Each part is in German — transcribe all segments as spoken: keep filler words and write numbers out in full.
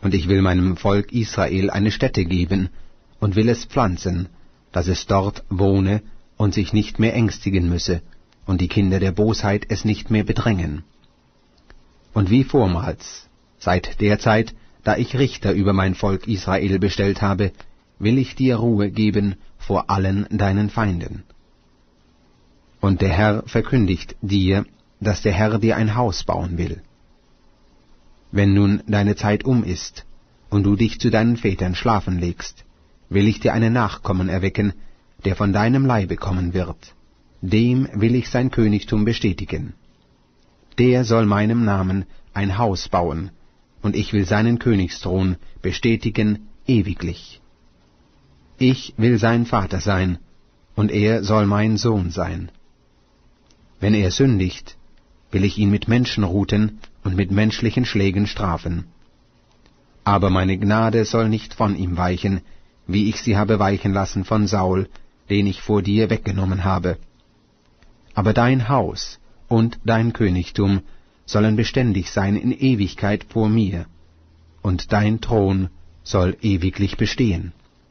Und ich will meinem Volk Israel eine Stätte geben und will es pflanzen, dass es dort wohne und sich nicht mehr ängstigen müsse, und die Kinder der Bosheit es nicht mehr bedrängen. Und wie vormals, seit der Zeit, da ich Richter über mein Volk Israel bestellt habe, will ich dir Ruhe geben vor allen deinen Feinden. Und der Herr verkündigt dir, dass der Herr dir ein Haus bauen will. Wenn nun deine Zeit um ist und du dich zu deinen Vätern schlafen legst, will ich dir einen Nachkommen erwecken, der von deinem Leibe kommen wird. Dem will ich sein Königtum bestätigen. Der soll meinem Namen ein Haus bauen, und ich will seinen Königsthron bestätigen ewiglich. Ich will sein Vater sein, und er soll mein Sohn sein. Wenn er sündigt, will ich ihn mit Menschenruten und mit menschlichen Schlägen strafen. Aber meine Gnade soll nicht von ihm weichen, wie ich sie habe weichen lassen von Saul, den ich vor dir weggenommen habe. Aber dein Haus und dein Königtum sollen beständig sein in Ewigkeit vor mir, und dein Thron soll ewiglich bestehen.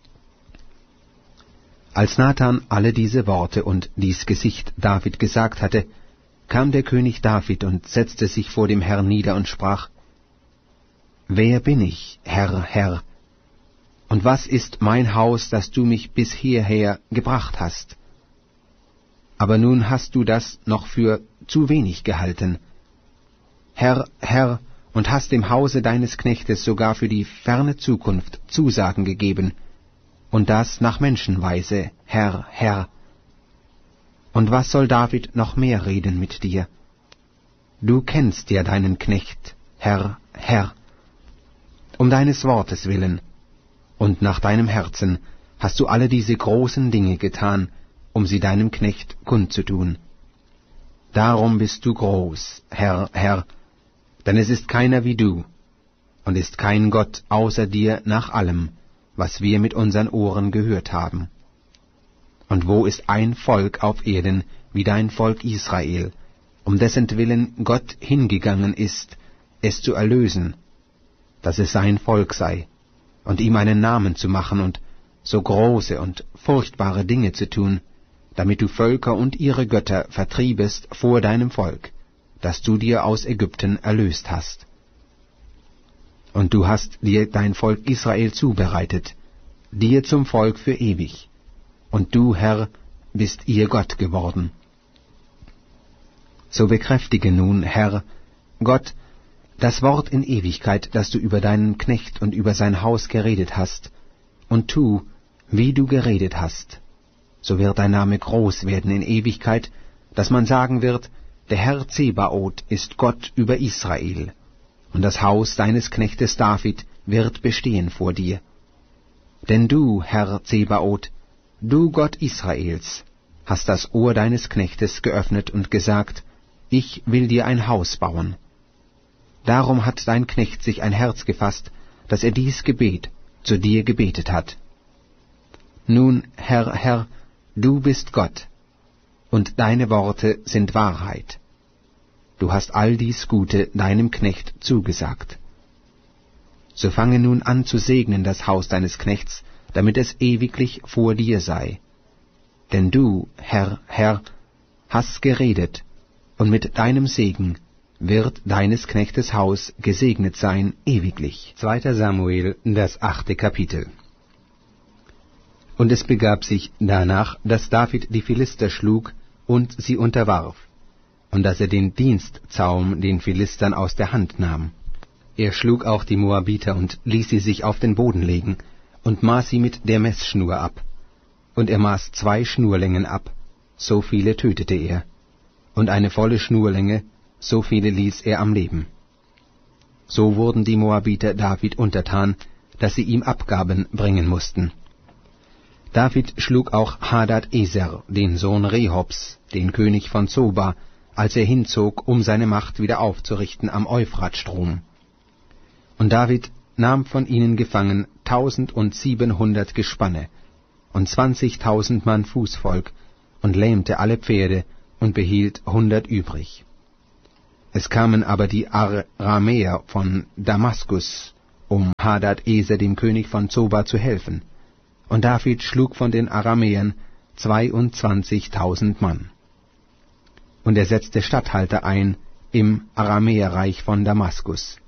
Als Nathan alle diese Worte und dies Gesicht David gesagt hatte, kam der König David und setzte sich vor dem Herrn nieder und sprach: Wer bin ich, Herr, Herr? Und was ist mein Haus, dass du mich bis hierher gebracht hast? Aber nun hast du das noch für zu wenig gehalten. Herr, Herr, und hast dem Hause deines Knechtes sogar für die ferne Zukunft Zusagen gegeben, und das nach Menschenweise, Herr, Herr. Und was soll David noch mehr reden mit dir? Du kennst ja deinen Knecht, Herr, Herr. Um deines Wortes willen und nach deinem Herzen hast du alle diese großen Dinge getan, um sie deinem Knecht kundzutun. Darum bist du groß, Herr, Herr, denn es ist keiner wie du, und ist kein Gott außer dir nach allem, was wir mit unseren Ohren gehört haben. Und wo ist ein Volk auf Erden wie dein Volk Israel, um dessen Willen Gott hingegangen ist, es zu erlösen, dass es sein Volk sei, und ihm einen Namen zu machen und so große und furchtbare Dinge zu tun, damit du Völker und ihre Götter vertriebest vor deinem Volk, das du dir aus Ägypten erlöst hast. Und du hast dir dein Volk Israel zubereitet, dir zum Volk für ewig, und du, Herr, bist ihr Gott geworden. So bekräftige nun, Herr, Gott, das Wort in Ewigkeit, das du über deinen Knecht und über sein Haus geredet hast, und tu, wie du geredet hast. So wird dein Name groß werden in Ewigkeit, dass man sagen wird, der Herr Zebaoth ist Gott über Israel, und das Haus deines Knechtes David wird bestehen vor dir. Denn du, Herr Zebaoth, du Gott Israels, hast das Ohr deines Knechtes geöffnet und gesagt, ich will dir ein Haus bauen. Darum hat dein Knecht sich ein Herz gefasst, dass er dies Gebet zu dir gebetet hat. Nun, Herr, Herr, du bist Gott, und deine Worte sind Wahrheit. Du hast all dies Gute deinem Knecht zugesagt. So fange nun an zu segnen das Haus deines Knechts, damit es ewiglich vor dir sei. Denn du, Herr, Herr, hast geredet, und mit deinem Segen wird deines Knechtes Haus gesegnet sein ewiglich. Zweiter Samuel, das achte Kapitel. Und es begab sich danach, dass David die Philister schlug und sie unterwarf, und dass er den Dienstzaum den Philistern aus der Hand nahm. Er schlug auch die Moabiter und ließ sie sich auf den Boden legen und maß sie mit der Messschnur ab. Und er maß zwei Schnurlängen ab, so viele tötete er, und eine volle Schnurlänge, so viele ließ er am Leben. So wurden die Moabiter David untertan, dass sie ihm Abgaben bringen mussten. David schlug auch Hadad-Eser, den Sohn Rehobs, den König von Zoba, als er hinzog, um seine Macht wieder aufzurichten am Euphratstrom. Und David nahm von ihnen gefangen tausend und siebenhundert Gespanne und zwanzigtausend Mann Fußvolk und lähmte alle Pferde und behielt hundert übrig. Es kamen aber die Aramäer von Damaskus um Hadad-Eser dem König von Zoba zu helfen, und David schlug von den Aramäern zweiundzwanzigtausend Mann. Und er setzte Statthalter ein im Aramäerreich von Damaskus.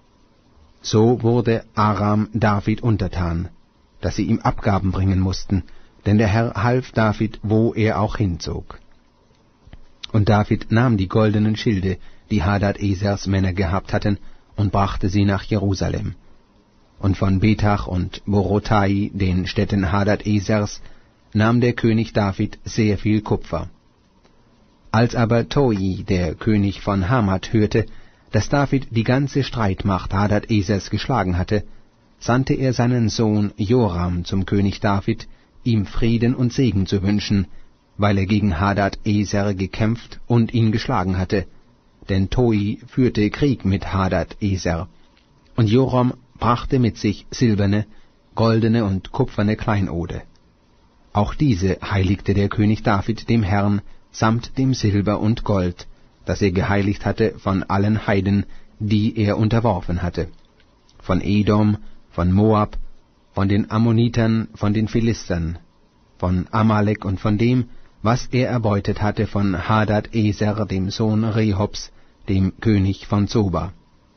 So wurde Aram David untertan, dass sie ihm Abgaben bringen mussten, denn der Herr half David, wo er auch hinzog. Und David nahm die goldenen Schilde, die Hadad-Esers Männer gehabt hatten, und brachte sie nach Jerusalem. Und von Betach und Borotai, den Städten Hadad-Esers, nahm der König David sehr viel Kupfer. Als aber Toi, der König von Hamat, hörte, dass David die ganze Streitmacht Hadad-Esers geschlagen hatte, sandte er seinen Sohn Joram zum König David, ihm Frieden und Segen zu wünschen, weil er gegen Hadad-Eser gekämpft und ihn geschlagen hatte, denn Toi führte Krieg mit Hadad-Eser, und Joram brachte mit sich silberne, goldene und kupferne Kleinode. Auch diese heiligte der König David dem Herrn samt dem Silber und Gold, das er geheiligt hatte von allen Heiden, die er unterworfen hatte, von Edom, von Moab, von den Ammonitern, von den Philistern, von Amalek und von dem, was er erbeutet hatte von Hadad-Eser, dem Sohn Rehobs, dem König von Zoba.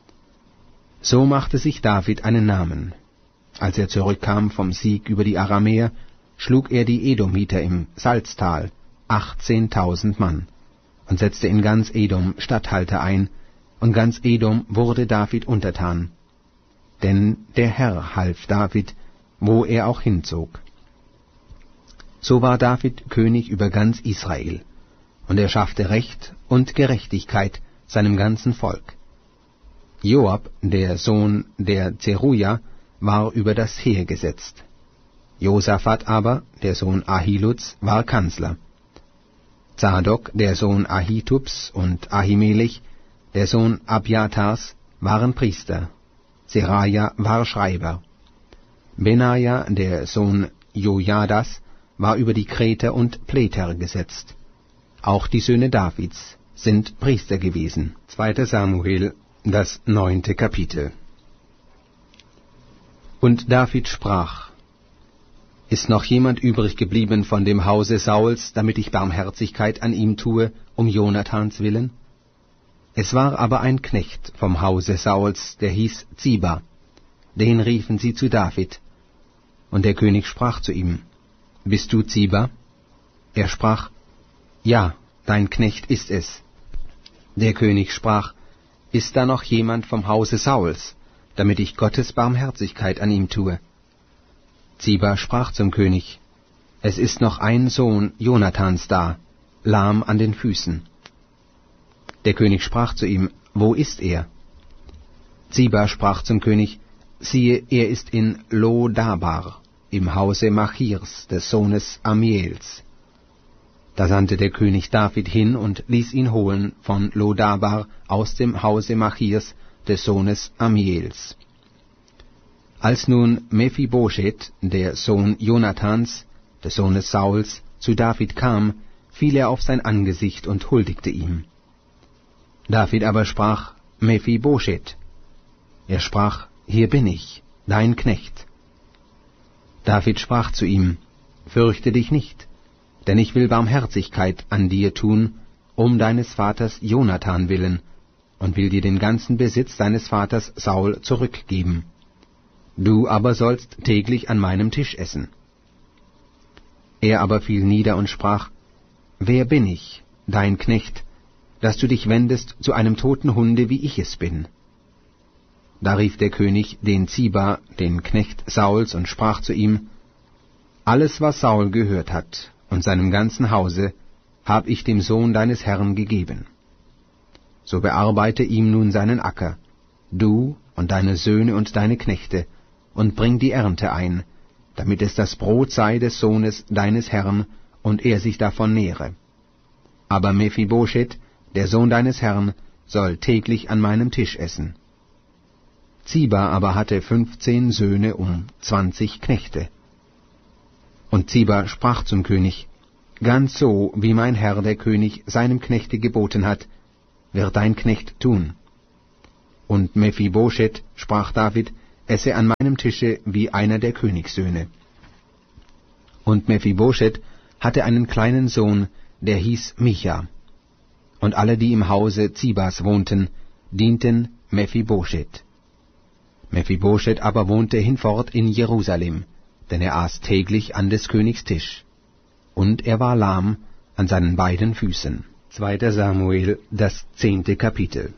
So machte sich David einen Namen. Als er zurückkam vom Sieg über die Aramäer, schlug er die Edomiter im Salztal, achtzehntausend Mann, und setzte in ganz Edom Statthalter ein, und ganz Edom wurde David untertan. Denn der Herr half David, wo er auch hinzog. So war David König über ganz Israel, und er schaffte Recht und Gerechtigkeit seinem ganzen Volk. Joab, der Sohn der Zeruja, war über das Heer gesetzt. Josaphat aber, der Sohn Ahiluds, war Kanzler. Zadok, der Sohn Ahitubs, und Ahimelech, der Sohn Abjatars, waren Priester. Seraja war Schreiber. Benaja, der Sohn Jojadas, war über die Kreter und Pleter gesetzt. Auch die Söhne Davids sind Priester gewesen. zweiter Samuel, das neunte Kapitel. Und David sprach: Ist noch jemand übrig geblieben von dem Hause Sauls, damit ich Barmherzigkeit an ihm tue, um Jonathans willen? Es war aber ein Knecht vom Hause Sauls, der hieß Ziba. Den riefen sie zu David. Und der König sprach zu ihm: Bist du Ziba? Er sprach: Ja, dein Knecht ist es. Der König sprach: Ist da noch jemand vom Hause Sauls, damit ich Gottes Barmherzigkeit an ihm tue? Ziba sprach zum König: Es ist noch ein Sohn Jonathans da, lahm an den Füßen. Der König sprach zu ihm: Wo ist er? Ziba sprach zum König: Siehe, er ist in Lo-Dabar, im Hause Machirs, des Sohnes Amiels. Da sandte der König David hin und ließ ihn holen von Lo-Dabar aus dem Hause Machirs, des Sohnes Amiels. Als nun Mephibosheth, der Sohn Jonathans, des Sohnes Sauls, zu David kam, fiel er auf sein Angesicht und huldigte ihm. David aber sprach: Mephibosheth. Er sprach: Hier bin ich, dein Knecht. David sprach zu ihm: Fürchte dich nicht, denn ich will Barmherzigkeit an dir tun, um deines Vaters Jonathan willen, und will dir den ganzen Besitz deines Vaters Saul zurückgeben. Du aber sollst täglich an meinem Tisch essen. Er aber fiel nieder und sprach: Wer bin ich, dein Knecht, dass du dich wendest zu einem toten Hunde, wie ich es bin? Da rief der König den Ziba, den Knecht Sauls, und sprach zu ihm: Alles, was Saul gehört hat, und seinem ganzen Hause, hab ich dem Sohn deines Herrn gegeben. So bearbeite ihm nun seinen Acker, du und deine Söhne und deine Knechte, und bring die Ernte ein, damit es das Brot sei des Sohnes deines Herrn, und er sich davon nähre. Aber Mephibosheth, der Sohn deines Herrn, soll täglich an meinem Tisch essen. Ziba aber hatte fünfzehn Söhne um zwanzig Knechte. Und Ziba sprach zum König: Ganz so, wie mein Herr der König seinem Knechte geboten hat, wird dein Knecht tun. Und Mephibosheth, sprach David, esse an meinem Tische wie einer der Königssöhne. Und Mephibosheth hatte einen kleinen Sohn, der hieß Micha. Und alle, die im Hause Zibas wohnten, dienten Mephibosheth. Mephibosheth aber wohnte hinfort in Jerusalem, denn er aß täglich an des Königs Tisch. Und er war lahm an seinen beiden Füßen. Zweiter Samuel, das zehnte Kapitel.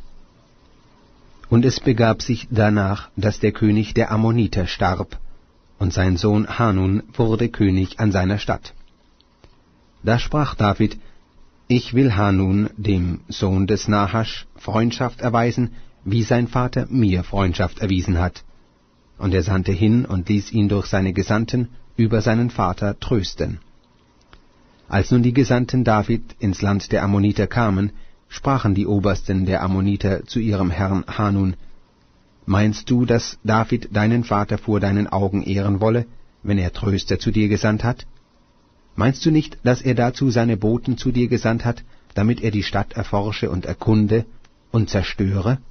Und es begab sich danach, dass der König der Ammoniter starb, und sein Sohn Hanun wurde König an seiner Stadt. Da sprach David: Ich will Hanun, dem Sohn des Nahasch, Freundschaft erweisen, wie sein Vater mir Freundschaft erwiesen hat. Und er sandte hin und ließ ihn durch seine Gesandten über seinen Vater trösten. Als nun die Gesandten David ins Land der Ammoniter kamen, sprachen die Obersten der Ammoniter zu ihrem Herrn Hanun: Meinst du, dass David deinen Vater vor deinen Augen ehren wolle, wenn er Tröster zu dir gesandt hat? Meinst du nicht, dass er dazu seine Boten zu dir gesandt hat, damit er die Stadt erforsche und erkunde und zerstöre?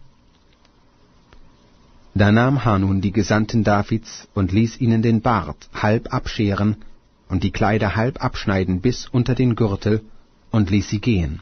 Da nahm Hanun die Gesandten Davids und ließ ihnen den Bart halb abscheren und die Kleider halb abschneiden bis unter den Gürtel und ließ sie gehen.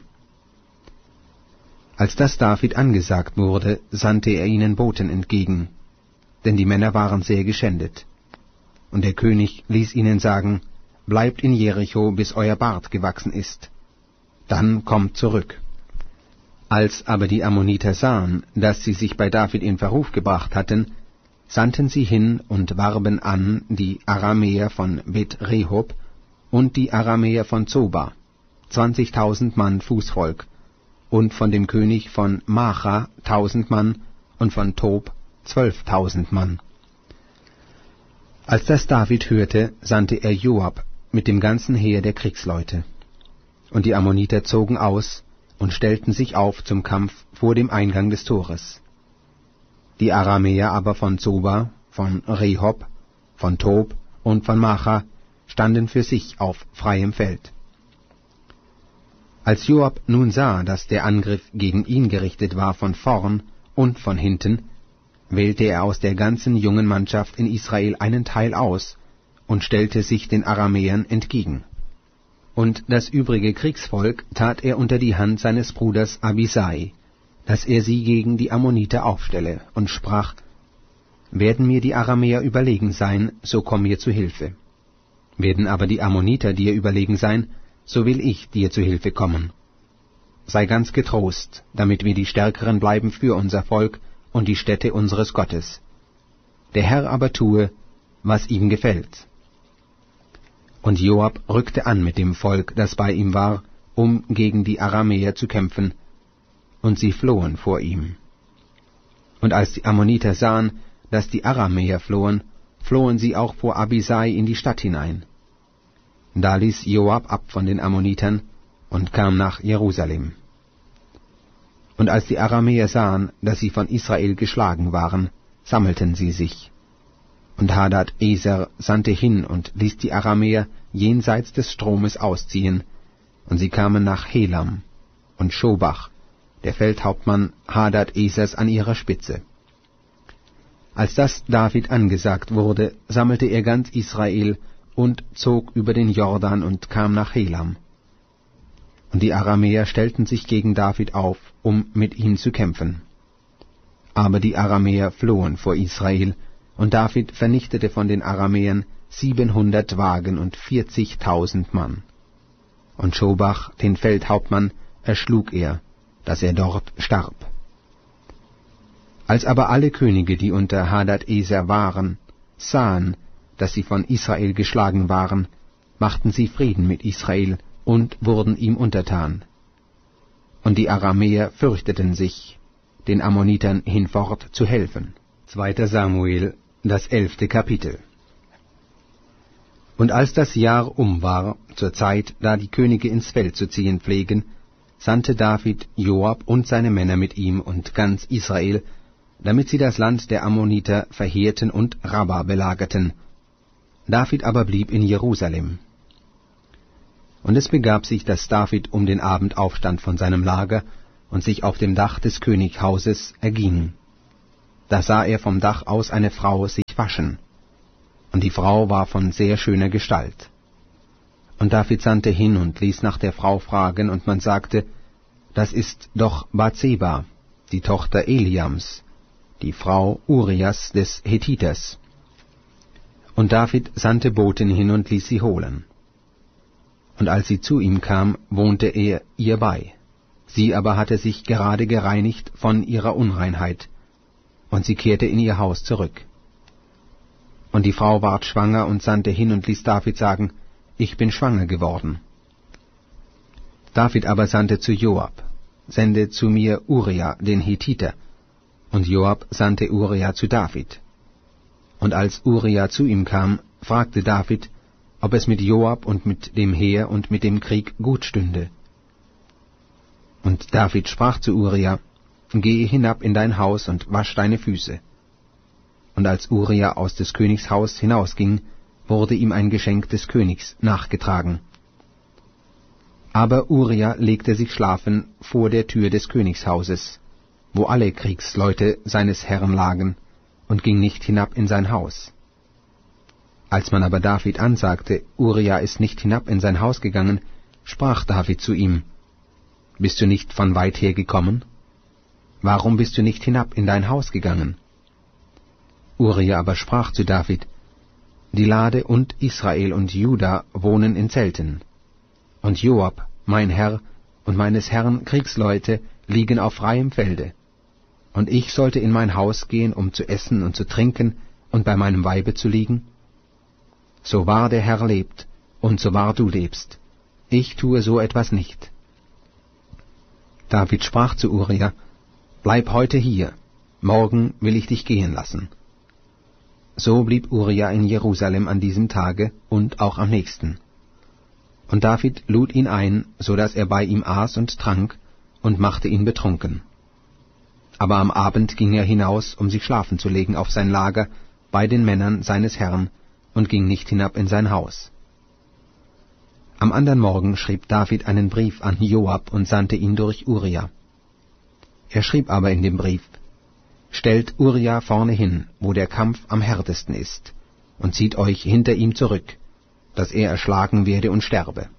Als das David angesagt wurde, sandte er ihnen Boten entgegen, denn die Männer waren sehr geschändet. Und der König ließ ihnen sagen: Bleibt in Jericho, bis euer Bart gewachsen ist. Dann kommt zurück. Als aber die Ammoniter sahen, dass sie sich bei David in Verruf gebracht hatten, sandten sie hin und warben an die Aramäer von Bet-Rehob und die Aramäer von Zoba, zwanzigtausend Mann Fußvolk, und von dem König von Macha tausend Mann und von Tob zwölftausend Mann. Als das David hörte, sandte er Joab mit dem ganzen Heer der Kriegsleute. Und die Ammoniter zogen aus und stellten sich auf zum Kampf vor dem Eingang des Tores. Die Aramäer aber von Zoba, von Rehob, von Tob und von Macha standen für sich auf freiem Feld. Als Joab nun sah, dass der Angriff gegen ihn gerichtet war von vorn und von hinten, wählte er aus der ganzen jungen Mannschaft in Israel einen Teil aus und stellte sich den Aramäern entgegen. Und das übrige Kriegsvolk tat er unter die Hand seines Bruders Abisai, dass er sie gegen die Ammoniter aufstelle, und sprach: Werden mir die Aramäer überlegen sein, so komm mir zu Hilfe. Werden aber die Ammoniter dir überlegen sein, so will ich dir zu Hilfe kommen. Sei ganz getrost, damit wir die Stärkeren bleiben für unser Volk und die Stätte unseres Gottes. Der Herr aber tue, was ihm gefällt. Und Joab rückte an mit dem Volk, das bei ihm war, um gegen die Aramäer zu kämpfen, und sie flohen vor ihm. Und als die Ammoniter sahen, dass die Aramäer flohen, flohen sie auch vor Abisai in die Stadt hinein. Da ließ Joab ab von den Ammonitern und kam nach Jerusalem. Und als die Aramäer sahen, dass sie von Israel geschlagen waren, sammelten sie sich. Und Hadad-Eser sandte hin und ließ die Aramäer jenseits des Stromes ausziehen, und sie kamen nach Helam, und Schobach, der Feldhauptmann Hadad-Esers, an ihrer Spitze. Als das David angesagt wurde, sammelte er ganz Israel und zog über den Jordan und kam nach Helam. Und die Aramäer stellten sich gegen David auf, um mit ihm zu kämpfen. Aber die Aramäer flohen vor Israel, und David vernichtete von den Aramäern siebenhundert Wagen und vierzigtausend Mann. Und Schobach, den Feldhauptmann, erschlug er, dass er dort starb. Als aber alle Könige, die unter Hadad-Eser waren, sahen, dass sie von Israel geschlagen waren, machten sie Frieden mit Israel und wurden ihm untertan. Und die Aramäer fürchteten sich, den Ammonitern hinfort zu helfen. Zweiter Samuel, das elfte Kapitel. Und als das Jahr um war, zur Zeit, da die Könige ins Feld zu ziehen pflegen, sandte David Joab und seine Männer mit ihm und ganz Israel, damit sie das Land der Ammoniter verheerten und Rabba belagerten. David aber blieb in Jerusalem. Und es begab sich, dass David um den Abend aufstand von seinem Lager und sich auf dem Dach des Könighauses erging. da sah er vom Dach aus eine Frau sich waschen, und die Frau war von sehr schöner Gestalt. Und David sandte hin und ließ nach der Frau fragen, und man sagte, das ist doch Bathseba, die Tochter Eliams, die Frau Urias des Hethiters. Und David sandte Boten hin und ließ sie holen. Und als sie zu ihm kam, wohnte er ihr bei. Sie aber hatte sich gerade gereinigt von ihrer Unreinheit, und sie kehrte in ihr Haus zurück. Und die Frau ward schwanger und sandte hin und ließ David sagen, ich bin schwanger geworden. David aber sandte zu Joab, sende zu mir Uria, den Hethiter. Und Joab sandte Uria zu David. Und als Uria zu ihm kam, fragte David, ob es mit Joab und mit dem Heer und mit dem Krieg gut stünde. Und David sprach zu Uria, gehe hinab in dein Haus und wasch deine Füße. Und als Uria aus des Königs Haus hinausging, wurde ihm ein Geschenk des Königs nachgetragen. Aber Uria legte sich schlafen vor der Tür des Königshauses, wo alle Kriegsleute seines Herrn lagen, und ging nicht hinab in sein Haus. Als man aber David ansagte, Uria ist nicht hinab in sein Haus gegangen, sprach David zu ihm, bist du nicht von weit her gekommen? Warum bist du nicht hinab in dein Haus gegangen? Uria aber sprach zu David, die Lade und Israel und Juda wohnen in Zelten, und Joab, mein Herr, und meines Herrn Kriegsleute liegen auf freiem Felde, und ich sollte in mein Haus gehen, um zu essen und zu trinken und bei meinem Weibe zu liegen? So wahr der Herr lebt, und so wahr du lebst, ich tue so etwas nicht. David sprach zu Uria, bleib heute hier, morgen will ich dich gehen lassen. So blieb Uria in Jerusalem an diesem Tage und auch am nächsten. Und David lud ihn ein, so dass er bei ihm aß und trank, und machte ihn betrunken. Aber am Abend ging er hinaus, um sich schlafen zu legen auf sein Lager bei den Männern seines Herrn, und ging nicht hinab in sein Haus. Am andern Morgen schrieb David einen Brief an Joab und sandte ihn durch Uria. Er schrieb aber in dem Brief, stellt Uria vorne hin, wo der Kampf am härtesten ist, und zieht euch hinter ihm zurück, dass er erschlagen werde und sterbe.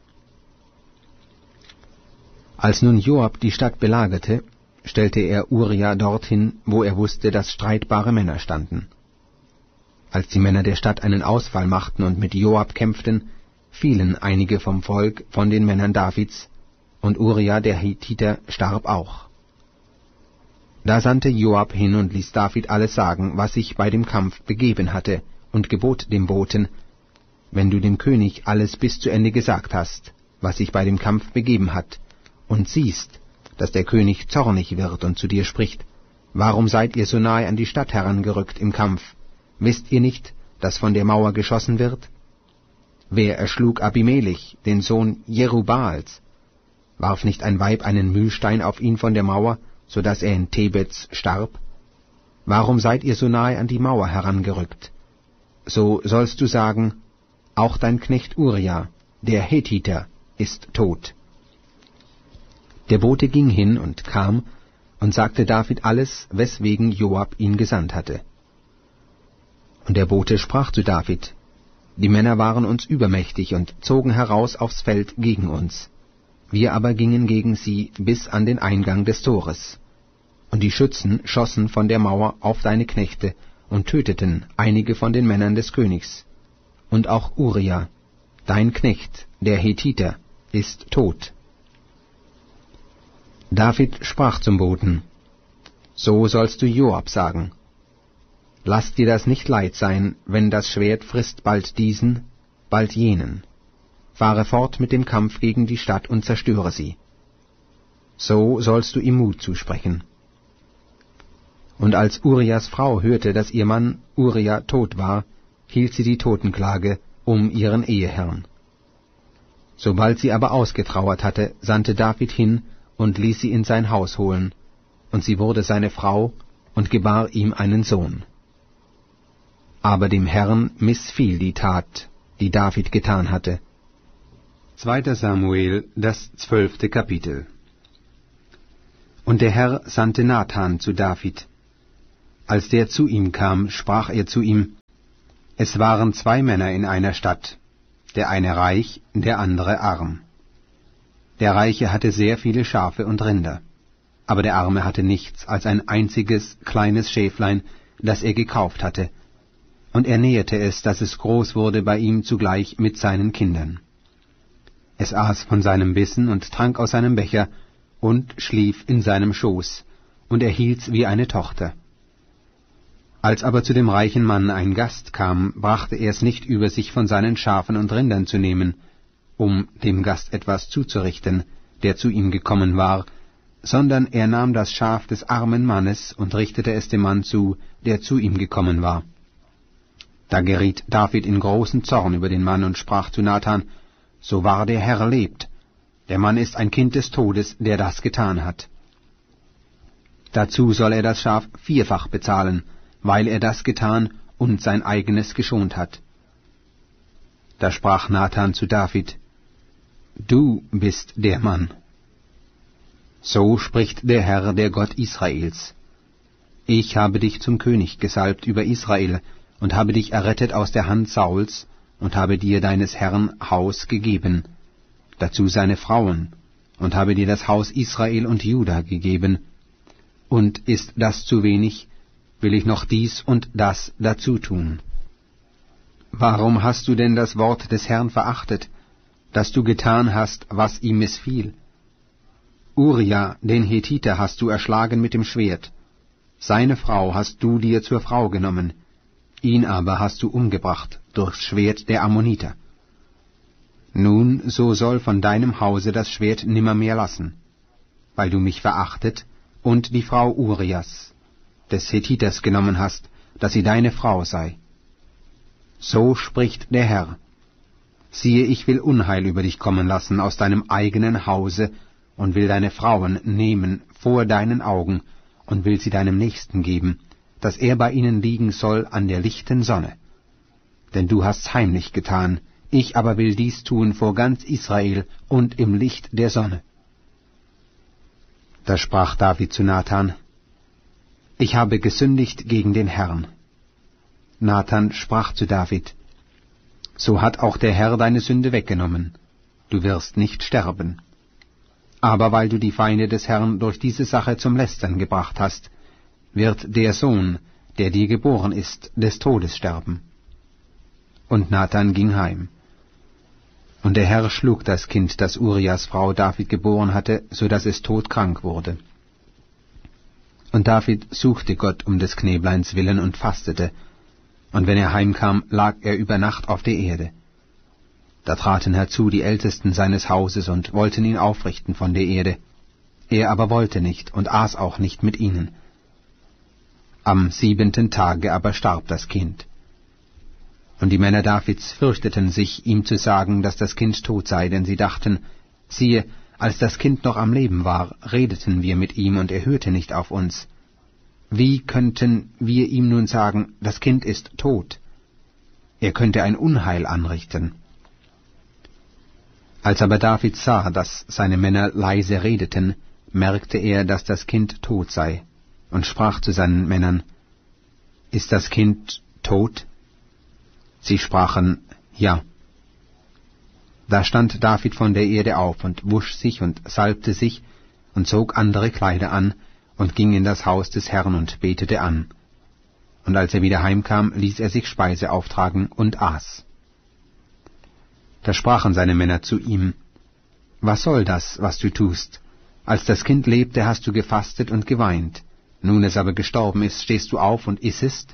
Als nun Joab die Stadt belagerte, stellte er Uria dorthin, wo er wusste, dass streitbare Männer standen. Als die Männer der Stadt einen Ausfall machten und mit Joab kämpften, fielen einige vom Volk von den Männern Davids, und Uria der Hethiter starb auch. Da sandte Joab hin und ließ David alles sagen, was sich bei dem Kampf begeben hatte, und gebot dem Boten, wenn du dem König alles bis zu Ende gesagt hast, was sich bei dem Kampf begeben hat, und siehst, dass der König zornig wird und zu dir spricht, warum seid ihr so nahe an die Stadt herangerückt im Kampf? Wisst ihr nicht, dass von der Mauer geschossen wird? Wer erschlug Abimelech, den Sohn Jerubbaals? Warf nicht ein Weib einen Mühlstein auf ihn von der Mauer, so dass er in Tebez starb? Warum seid ihr so nahe an die Mauer herangerückt? So sollst du sagen, auch dein Knecht Uria, der Hethiter, ist tot. Der Bote ging hin und kam und sagte David alles, weswegen Joab ihn gesandt hatte. Und der Bote sprach zu David, die Männer waren uns übermächtig und zogen heraus aufs Feld gegen uns. Wir aber gingen gegen sie bis an den Eingang des Tores. Und die Schützen schossen von der Mauer auf deine Knechte und töteten einige von den Männern des Königs. Und auch Uria, dein Knecht, der Hethiter, ist tot. David sprach zum Boten, so sollst du Joab sagen, lass dir das nicht leid sein, wenn das Schwert frisst bald diesen, bald jenen. Fahre fort mit dem Kampf gegen die Stadt und zerstöre sie. So sollst du ihm Mut zusprechen. Und als Urias Frau hörte, dass ihr Mann Uria tot war, hielt sie die Totenklage um ihren Eheherrn. Sobald sie aber ausgetrauert hatte, sandte David hin und ließ sie in sein Haus holen, und sie wurde seine Frau und gebar ihm einen Sohn. Aber dem Herrn missfiel die Tat, die David getan hatte. Zweiter Samuel, das zwölfte Kapitel. Und der Herr sandte Nathan zu David. Als der zu ihm kam, sprach er zu ihm: Es waren zwei Männer in einer Stadt, der eine reich, der andere arm. Der Reiche hatte sehr viele Schafe und Rinder, aber der Arme hatte nichts als ein einziges kleines Schäflein, das er gekauft hatte, und er nährte es, dass es groß wurde bei ihm zugleich mit seinen Kindern. Es aß von seinem Bissen und trank aus seinem Becher und schlief in seinem Schoß, und er hielt's wie eine Tochter. Als aber zu dem reichen Mann ein Gast kam, brachte er es nicht über sich, von seinen Schafen und Rindern zu nehmen, um dem Gast etwas zuzurichten, der zu ihm gekommen war, sondern er nahm das Schaf des armen Mannes und richtete es dem Mann zu, der zu ihm gekommen war. Da geriet David in großen Zorn über den Mann und sprach zu Nathan: So wahr der Herr lebt, der Mann ist ein Kind des Todes, der das getan hat. Dazu soll er das Schaf vierfach bezahlen, weil er das getan und sein eigenes geschont hat. Da sprach Nathan zu David: Du bist der Mann. So spricht der Herr, der Gott Israels: Ich habe dich zum König gesalbt über Israel und habe dich errettet aus der Hand Sauls und habe dir deines Herrn Haus gegeben, dazu seine Frauen, und habe dir das Haus Israel und Juda gegeben. Und ist das zu wenig, will ich noch dies und das dazu tun. Warum hast du denn das Wort des Herrn verachtet, dass du getan hast, was ihm missfiel? Uria, den Hethiter, hast du erschlagen mit dem Schwert. Seine Frau hast du dir zur Frau genommen, ihn aber hast du umgebracht durchs Schwert der Ammoniter. Nun, so soll von deinem Hause das Schwert nimmermehr lassen, weil du mich verachtet und die Frau Urias, des Hethiters, genommen hast, dass sie deine Frau sei. So spricht der Herr: Siehe, ich will Unheil über dich kommen lassen aus deinem eigenen Hause und will deine Frauen nehmen vor deinen Augen und will sie deinem Nächsten geben, dass er bei ihnen liegen soll an der lichten Sonne. Denn du hast's heimlich getan, ich aber will dies tun vor ganz Israel und im Licht der Sonne. Da sprach David zu Nathan: Ich habe gesündigt gegen den Herrn. Nathan sprach zu David: So hat auch der Herr deine Sünde weggenommen, du wirst nicht sterben. Aber weil du die Feinde des Herrn durch diese Sache zum Lästern gebracht hast, wird der Sohn, der dir geboren ist, des Todes sterben. Und Nathan ging heim. Und der Herr schlug das Kind, das Urias Frau David geboren hatte, so dass es todkrank wurde. Und David suchte Gott um des Knäbleins willen und fastete, und wenn er heimkam, lag er über Nacht auf der Erde. Da traten herzu die Ältesten seines Hauses und wollten ihn aufrichten von der Erde. Er aber wollte nicht und aß auch nicht mit ihnen. Am siebenten Tage aber starb das Kind. Und die Männer Davids fürchteten sich, ihm zu sagen, dass das Kind tot sei, denn sie dachten: Siehe, als das Kind noch am Leben war, redeten wir mit ihm, und er hörte nicht auf uns. Wie könnten wir ihm nun sagen, das Kind ist tot? Er könnte ein Unheil anrichten. Als aber David sah, dass seine Männer leise redeten, merkte er, dass das Kind tot sei, und sprach zu seinen Männern: Ist das Kind tot? Sie sprachen: Ja. Da stand David von der Erde auf und wusch sich und salbte sich und zog andere Kleider an und ging in das Haus des Herrn und betete an. Und als er wieder heimkam, ließ er sich Speise auftragen und aß. Da sprachen seine Männer zu ihm: Was soll das, was du tust? Als das Kind lebte, hast du gefastet und geweint. Nun es aber gestorben ist, stehst du auf und issest?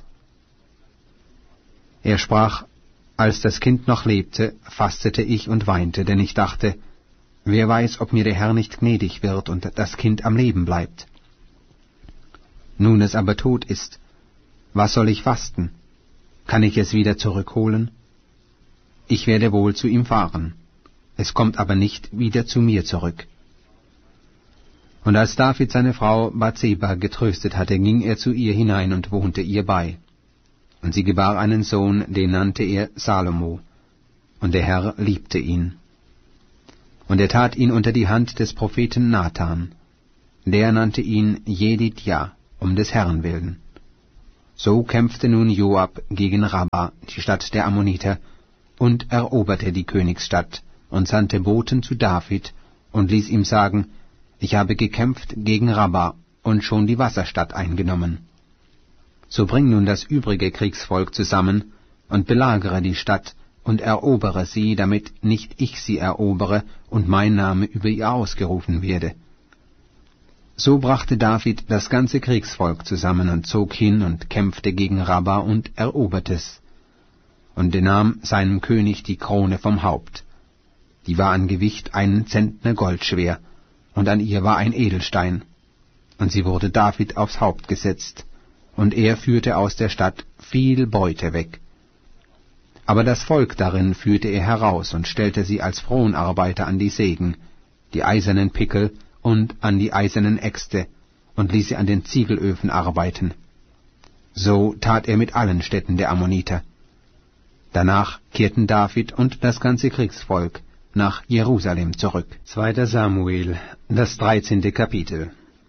Er sprach: Als das Kind noch lebte, fastete ich und weinte, denn ich dachte: Wer weiß, ob mir der Herr nicht gnädig wird und das Kind am Leben bleibt. Nun es aber tot ist, was soll ich fasten? Kann ich es wieder zurückholen? Ich werde wohl zu ihm fahren, es kommt aber nicht wieder zu mir zurück. Und als David seine Frau Bathseba getröstet hatte, ging er zu ihr hinein und wohnte ihr bei. Und sie gebar einen Sohn, den nannte er Salomo, und der Herr liebte ihn. Und er tat ihn unter die Hand des Propheten Nathan, der nannte ihn Jedidja, um des Herrn willen. So kämpfte nun Joab gegen Rabba, die Stadt der Ammoniter, und eroberte die Königsstadt und sandte Boten zu David und ließ ihm sagen, ich habe gekämpft gegen Rabba und schon die Wasserstadt eingenommen. So bring nun das übrige Kriegsvolk zusammen und belagere die Stadt und erobere sie, damit nicht ich sie erobere und mein Name über ihr ausgerufen werde. So brachte David das ganze Kriegsvolk zusammen und zog hin und kämpfte gegen Rabba und eroberte es. Und er nahm seinem König die Krone vom Haupt. Die war an Gewicht einen Zentner Gold schwer, und an ihr war ein Edelstein. Und sie wurde David aufs Haupt gesetzt, und er führte aus der Stadt viel Beute weg. Aber das Volk darin führte er heraus und stellte sie als Fronarbeiter an die Sägen, die eisernen Pickel und an die eisernen Äxte, und ließ sie an den Ziegelöfen arbeiten. So tat er mit allen Städten der Ammoniter. Danach kehrten David und das ganze Kriegsvolk nach Jerusalem zurück. Zweiter Samuel, das dreizehnte Kapitel.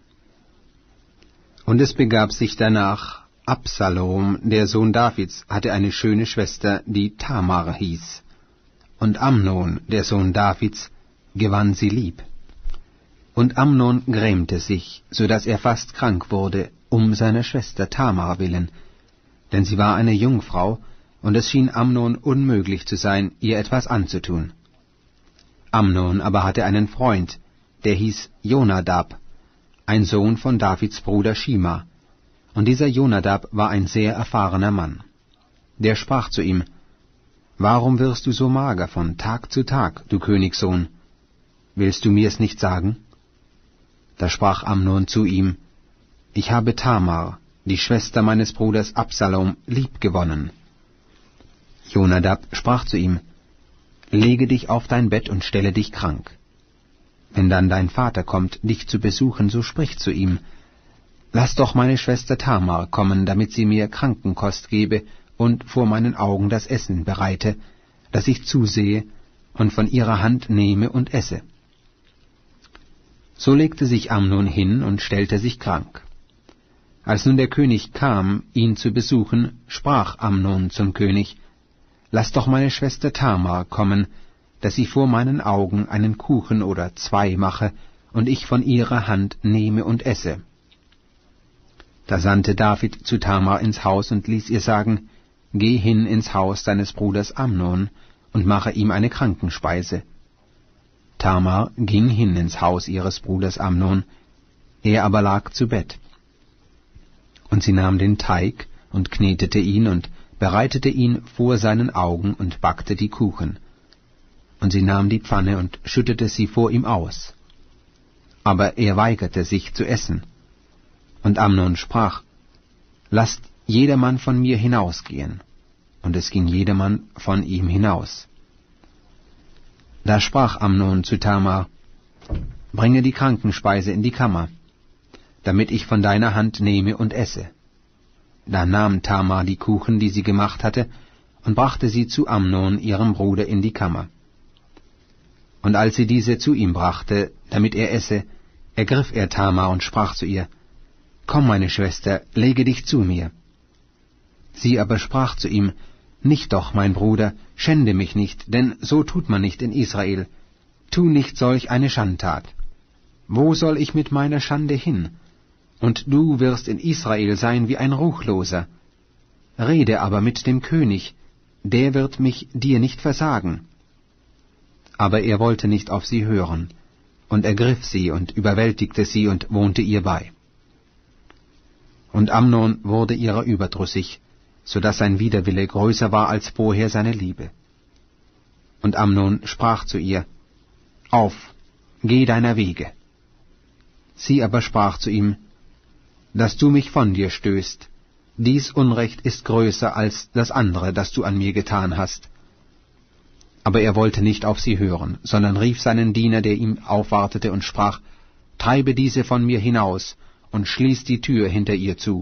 Und es begab sich danach, Absalom, der Sohn Davids, hatte eine schöne Schwester, die Tamar hieß. Und Amnon, der Sohn Davids, gewann sie lieb. Und Amnon grämte sich, so daß er fast krank wurde, um seiner Schwester Tamar willen, denn sie war eine Jungfrau, und es schien Amnon unmöglich zu sein, ihr etwas anzutun. Amnon aber hatte einen Freund, der hieß Jonadab, ein Sohn von Davids Bruder Schima, und dieser Jonadab war ein sehr erfahrener Mann. Der sprach zu ihm, »Warum wirst du so mager von Tag zu Tag, du Königssohn? Willst du mir's nicht sagen?« Da sprach Amnon zu ihm, »Ich habe Tamar, die Schwester meines Bruders Absalom, liebgewonnen.« Jonadab sprach zu ihm, »Lege dich auf dein Bett und stelle dich krank. Wenn dann dein Vater kommt, dich zu besuchen, so sprich zu ihm, »Lass doch meine Schwester Tamar kommen, damit sie mir Krankenkost gebe und vor meinen Augen das Essen bereite, dass ich zusehe und von ihrer Hand nehme und esse.« So legte sich Amnon hin und stellte sich krank. Als nun der König kam, ihn zu besuchen, sprach Amnon zum König, »Lass doch meine Schwester Tamar kommen, dass sie vor meinen Augen einen Kuchen oder zwei mache und ich von ihrer Hand nehme und esse.« Da sandte David zu Tamar ins Haus und ließ ihr sagen, »Geh hin ins Haus deines Bruders Amnon und mache ihm eine Krankenspeise.« Tamar ging hin ins Haus ihres Bruders Amnon, er aber lag zu Bett. Und sie nahm den Teig und knetete ihn und bereitete ihn vor seinen Augen und backte die Kuchen. Und sie nahm die Pfanne und schüttete sie vor ihm aus. Aber er weigerte sich zu essen. Und Amnon sprach, »Lasst jedermann von mir hinausgehen.« Und es ging jedermann von ihm hinaus. Da sprach Amnon zu Tamar, »Bringe die Krankenspeise in die Kammer, damit ich von deiner Hand nehme und esse.« Da nahm Tamar die Kuchen, die sie gemacht hatte, und brachte sie zu Amnon, ihrem Bruder, in die Kammer. Und als sie diese zu ihm brachte, damit er esse, ergriff er Tamar und sprach zu ihr, »Komm, meine Schwester, lege dich zu mir.« Sie aber sprach zu ihm, »Nicht doch, mein Bruder, schände mich nicht, denn so tut man nicht in Israel. Tu nicht solch eine Schandtat. Wo soll ich mit meiner Schande hin? Und du wirst in Israel sein wie ein Ruchloser. Rede aber mit dem König, der wird mich dir nicht versagen.« Aber er wollte nicht auf sie hören, und ergriff sie und überwältigte sie und wohnte ihr bei. Und Amnon wurde ihrer überdrüssig, so daß sein Widerwille größer war als vorher seine Liebe. Und Amnon sprach zu ihr, »Auf, geh deiner Wege.« Sie aber sprach zu ihm, »Dass du mich von dir stößt, dies Unrecht ist größer als das andere, das du an mir getan hast.« Aber er wollte nicht auf sie hören, sondern rief seinen Diener, der ihm aufwartete, und sprach, »Treibe diese von mir hinaus und schließ die Tür hinter ihr zu.«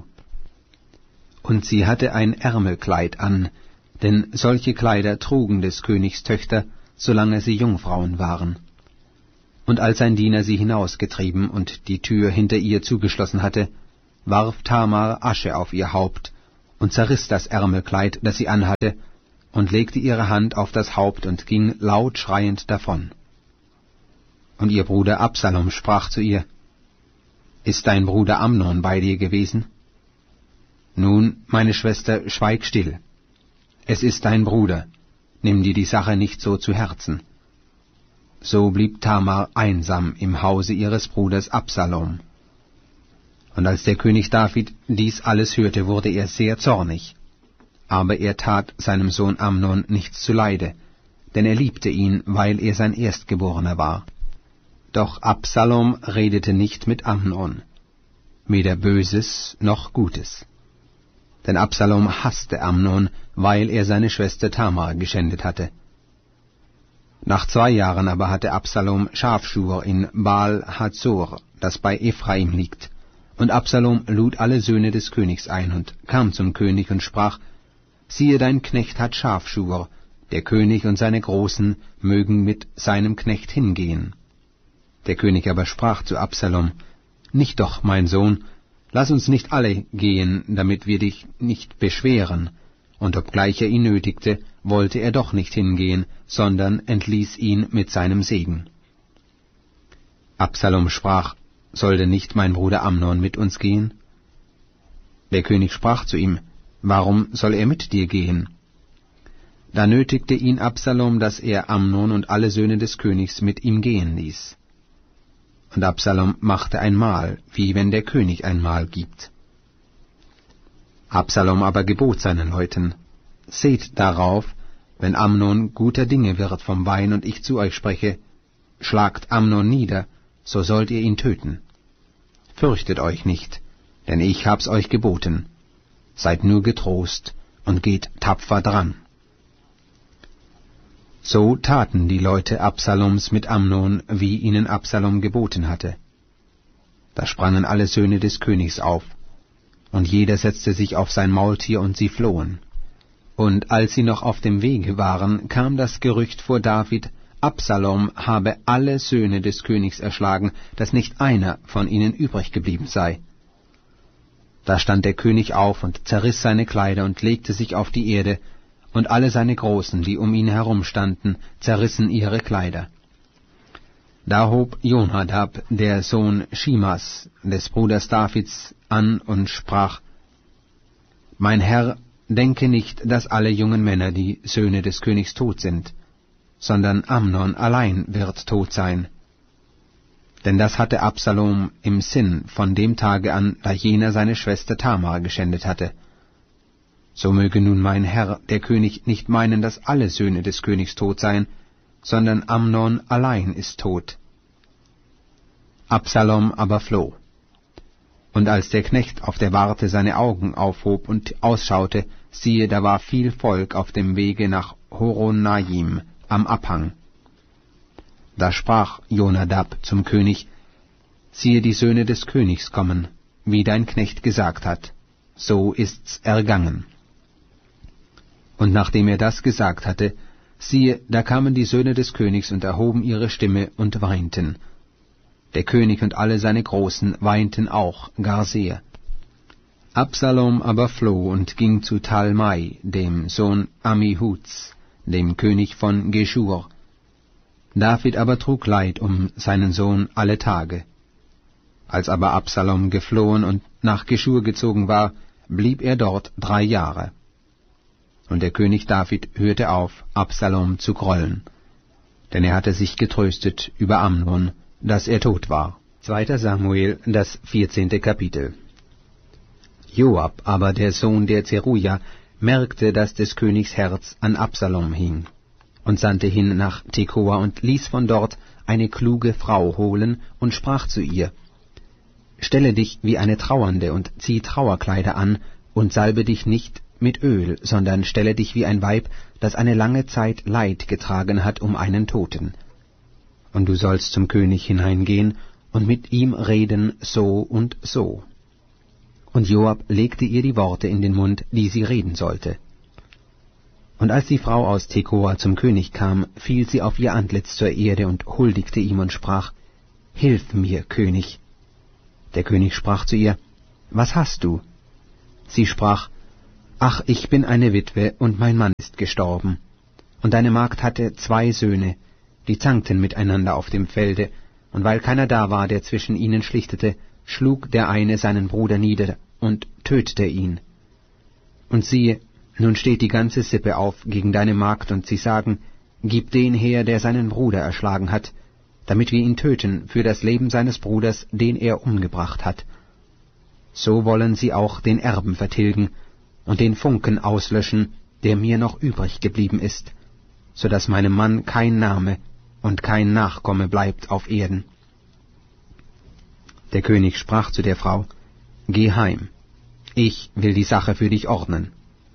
Und sie hatte ein Ärmelkleid an, denn solche Kleider trugen des Königs Töchter, solange sie Jungfrauen waren. Und als sein Diener sie hinausgetrieben und die Tür hinter ihr zugeschlossen hatte, warf Tamar Asche auf ihr Haupt und zerriss das Ärmelkleid, das sie anhatte, und legte ihre Hand auf das Haupt und ging laut schreiend davon. Und ihr Bruder Absalom sprach zu ihr: Ist dein Bruder Amnon bei dir gewesen? Nun, meine Schwester, schweig still. Es ist dein Bruder, nimm dir die Sache nicht so zu Herzen. So blieb Tamar einsam im Hause ihres Bruders Absalom. Und als der König David dies alles hörte, wurde er sehr zornig. Aber er tat seinem Sohn Amnon nichts zuleide, denn er liebte ihn, weil er sein Erstgeborener war. Doch Absalom redete nicht mit Amnon, weder Böses noch Gutes. Denn Absalom hasste Amnon, weil er seine Schwester Tamar geschändet hatte. Nach zwei Jahren aber hatte Absalom Schafschur in Baal-Hazor, das bei Ephraim liegt. Und Absalom lud alle Söhne des Königs ein und kam zum König und sprach: Siehe, dein Knecht hat Schafschur, der König und seine Großen mögen mit seinem Knecht hingehen. Der König aber sprach zu Absalom: Nicht doch, mein Sohn, lass uns nicht alle gehen, damit wir dich nicht beschweren. Und obgleich er ihn nötigte, wollte er doch nicht hingehen, sondern entließ ihn mit seinem Segen. Absalom sprach: Sollte nicht mein Bruder Amnon mit uns gehen? Der König sprach zu ihm: Warum soll er mit dir gehen? Da nötigte ihn Absalom, dass er Amnon und alle Söhne des Königs mit ihm gehen ließ. Und Absalom machte ein Mahl, wie wenn der König ein Mahl gibt. Absalom aber gebot seinen Leuten: Seht darauf, wenn Amnon guter Dinge wird vom Wein und ich zu euch spreche, schlagt Amnon nieder, so sollt ihr ihn töten. Fürchtet euch nicht, denn ich hab's euch geboten. Seid nur getrost und geht tapfer dran. So taten die Leute Absaloms mit Amnon, wie ihnen Absalom geboten hatte. Da sprangen alle Söhne des Königs auf, und jeder setzte sich auf sein Maultier, und sie flohen. Und als sie noch auf dem Wege waren, kam das Gerücht vor David, Absalom habe alle Söhne des Königs erschlagen, dass nicht einer von ihnen übrig geblieben sei. Da stand der König auf und zerriss seine Kleider und legte sich auf die Erde, und alle seine Großen, die um ihn herum standen, zerrissen ihre Kleider. Da hob Jonadab, der Sohn Schimas, des Bruders Davids, an und sprach: Mein Herr, denke nicht, dass alle jungen Männer, die Söhne des Königs, tot sind, sondern Amnon allein wird tot sein. Denn das hatte Absalom im Sinn von dem Tage an, da jener seine Schwester Tamar geschändet hatte. So möge nun mein Herr, der König, nicht meinen, dass alle Söhne des Königs tot seien, sondern Amnon allein ist tot. Absalom aber floh. Und als der Knecht auf der Warte seine Augen aufhob und ausschaute, siehe, da war viel Volk auf dem Wege nach Horonaim am Abhang. Da sprach Jonadab zum König: Siehe, die Söhne des Königs kommen, wie dein Knecht gesagt hat, so ist's ergangen. Und nachdem er das gesagt hatte, siehe, da kamen die Söhne des Königs und erhoben ihre Stimme und weinten. Der König und alle seine Großen weinten auch gar sehr. Absalom aber floh und ging zu Talmai, dem Sohn Ammihuds, dem König von Geschur. David aber trug Leid um seinen Sohn alle Tage. Als aber Absalom geflohen und nach Geschur gezogen war, blieb er dort drei Jahre. Und der König David hörte auf, Absalom zu grollen, denn er hatte sich getröstet über Amnon, dass er tot war. Zweiter Samuel, das vierzehnte Kapitel. Joab aber, der Sohn der Zeruja, merkte, dass des Königs Herz an Absalom hing, und sandte hin nach Tekoa und ließ von dort eine kluge Frau holen und sprach zu ihr: Stelle dich wie eine Trauernde und zieh Trauerkleider an und salbe dich nicht mit Öl, sondern stelle dich wie ein Weib, das eine lange Zeit Leid getragen hat um einen Toten. Und du sollst zum König hineingehen und mit ihm reden so und so. Und Joab legte ihr die Worte in den Mund, die sie reden sollte. Und als die Frau aus Tekoa zum König kam, fiel sie auf ihr Antlitz zur Erde und huldigte ihm und sprach: Hilf mir, König. Der König sprach zu ihr: Was hast du? Sie sprach: »Ach, ich bin eine Witwe, und mein Mann ist gestorben. Und deine Magd hatte zwei Söhne, die zankten miteinander auf dem Felde, und weil keiner da war, der zwischen ihnen schlichtete, schlug der eine seinen Bruder nieder und tötete ihn. Und siehe, nun steht die ganze Sippe auf gegen deine Magd, und sie sagen, gib den her, der seinen Bruder erschlagen hat, damit wir ihn töten für das Leben seines Bruders, den er umgebracht hat. So wollen sie auch den Erben vertilgen und den Funken auslöschen, der mir noch übrig geblieben ist, so dass meinem Mann kein Name und kein Nachkomme bleibt auf Erden.« Der König sprach zu der Frau, »Geh heim, ich will die Sache für dich ordnen.«